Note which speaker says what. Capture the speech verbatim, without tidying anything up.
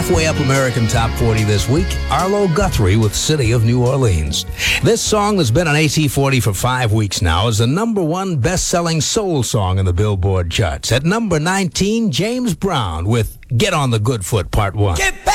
Speaker 1: Halfway up American Top forty this week, Arlo Guthrie with City of New Orleans. This song that's been on A T forty for five weeks now is the number one best-selling soul song in the Billboard charts. At number nineteen, James Brown with Get on the Good Foot Part one. Get